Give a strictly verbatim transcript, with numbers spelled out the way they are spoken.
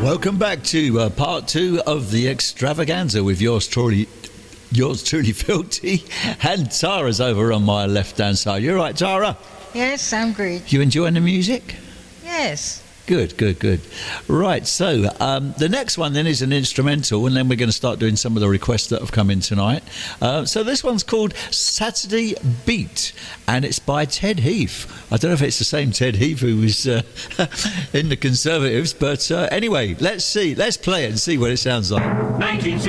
Welcome back to uh, part two of the extravaganza with yours truly, yours truly, Filthy, and Tara's over on my left-hand side. You're right, Tara? Yes, I'm great. You enjoying the music? Yes. Good, good, good. Right, so um, the next one then is an instrumental, and then we're going to start doing some of the requests that have come in tonight. Uh, so this one's called Saturday Beat, and it's by Ted Heath. I don't know if it's the same Ted Heath who was uh, in the Conservatives, but uh, anyway, let's see. Let's play it and see what it sounds like.